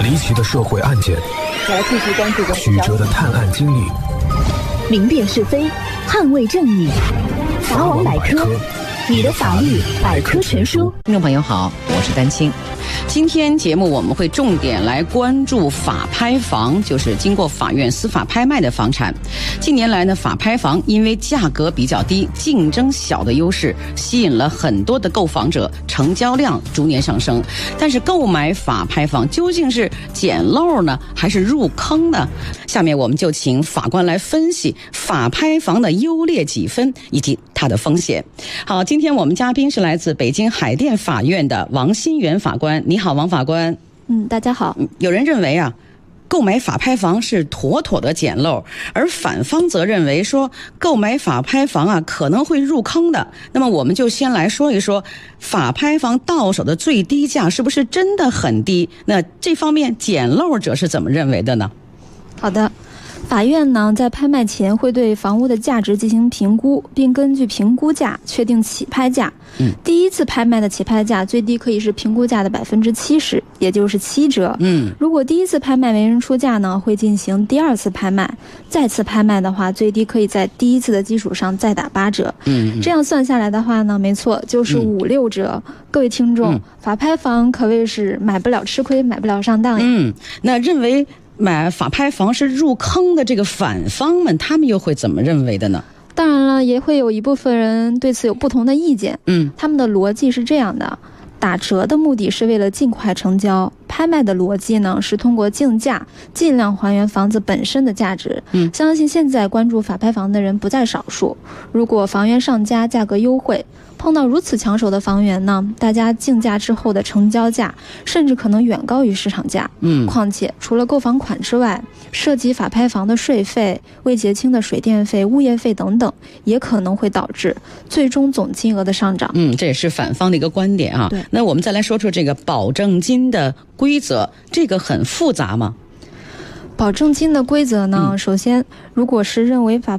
离奇的社会案件， 我要继续关注曲折的探案经历， 明辨是非，捍卫正义。法网百科，你的法律百科全书。 听众朋友好，我是丹青。今天节目我们会重点来关注法拍房，就是经过法院司法拍卖的房产。近年来呢，法拍房因为价格比较低、竞争小的优势，吸引了很多的购房者，成交量逐年上升。但是购买法拍房究竟是捡漏呢，还是入坑呢？下面我们就请法官来分析法拍房的优劣几分以及它的风险。好，今天我们嘉宾是来自北京海淀法院的王新元法官。你好，王法官。 大家好。 有人认为购买法拍房是妥妥的捡漏，而反方则认为说购买法拍房可能会入坑的。那么我们就先来说一说法拍房到手的最低价是不是真的很低？那这方面捡漏者是怎么认为的呢？ 好的，法院呢在拍卖前会对房屋的价值进行评估，并根据评估价确定起拍价。第一次拍卖的起拍价最低可以是评估价的70%，也就是7折。如果第一次拍卖没人出价呢，会进行第二次拍卖，再次拍卖的话，最低可以在第一次的基础上再打8折。这样算下来的话呢，没错，就是5-6折。各位听众，法拍房可谓是买不了吃亏，买不了上当呀。 那认为买法拍房是入坑的这个反方们，他们又会怎么认为的呢？ 当然了，也会有一部分人对此有不同的意见。他们的逻辑是这样的：打折的目的是为了尽快成交，拍卖的逻辑呢是通过竞价尽量还原房子本身的价值。相信现在关注法拍房的人不在少数。如果房源上佳，价格优惠，碰到如此抢手的房源呢，大家竞价之后的成交价甚至可能远高于市场价。况且除了购房款之外，涉及法拍房的税费、未结清的水电费、物业费等等，也可能会导致最终总金额的上涨。 这也是反方的一个观点啊。 对， 那我们再来说说这个保证金的规则，这个很复杂吗？ 保证金的规则呢，首先，如果是认为法